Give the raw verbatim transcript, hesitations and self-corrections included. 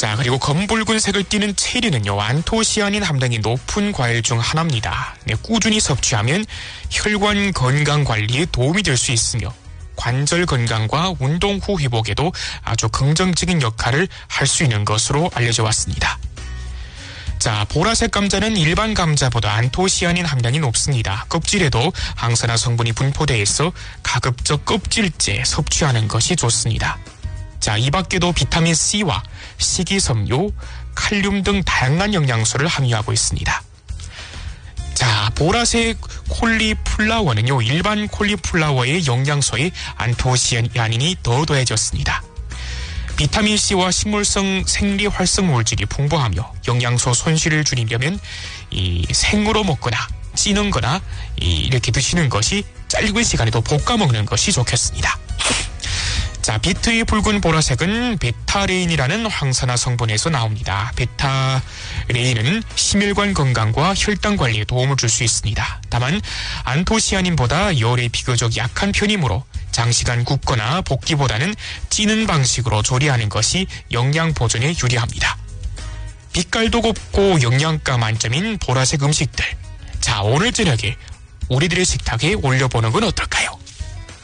자, 그리고 검붉은색을 띠는 체리는요, 안토시아닌 함량이 높은 과일 중 하나입니다. 네, 꾸준히 섭취하면 혈관 건강 관리에 도움이 될 수 있으며 관절 건강과 운동 후 회복에도 아주 긍정적인 역할을 할 수 있는 것으로 알려져 왔습니다. 자, 보라색 감자는 일반 감자보다 안토시아닌 함량이 높습니다. 껍질에도 항산화 성분이 분포되어 있어 가급적 껍질째 섭취하는 것이 좋습니다. 자, 이 밖에도 비타민 C와 식이섬유, 칼륨 등 다양한 영양소를 함유하고 있습니다. 자, 보라색 콜리플라워는요, 일반 콜리플라워의 영양소에 안토시아닌이 더 더해졌습니다. 비타민 C와 식물성 생리 활성 물질이 풍부하며 영양소 손실을 줄이려면 이 생으로 먹거나 찌는 거나 이 이렇게 드시는 것이 짧은 시간에도 볶아 먹는 것이 좋겠습니다. 자, 비트의 붉은 보라색은 베타레인이라는 황산화 성분에서 나옵니다. 베타레인은 심혈관 건강과 혈당 관리에 도움을 줄 수 있습니다. 다만 안토시아닌보다 열에 비교적 약한 편이므로 장시간 굽거나 볶기보다는 찌는 방식으로 조리하는 것이 영양 보존에 유리합니다. 빛깔도 곱고 영양가 만점인 보라색 음식들. 자, 오늘 저녁에 우리들의 식탁에 올려보는 건 어떨까요?